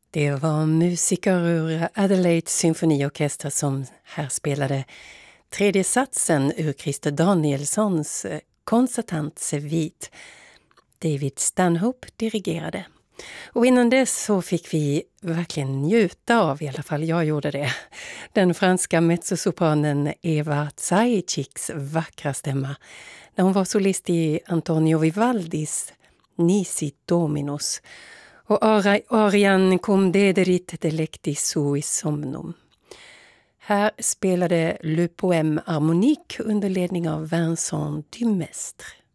Det var musiker ur Adelaide symfoniorkester som här spelade tredje satsen ur Christer Danielssons koncertant Sevit. David Stanhope dirigerade. Och innan dess så fick vi verkligen njuta av, i alla fall jag gjorde det, den franska mezzosopranen Eva Zajics vackra stämma när hon var solist i Antonio Vivaldis Nisi Dominus och arian Cum dederit delecti suis somnum. Här spelade Le Poème Harmonique under ledning av Vincent Dumestre.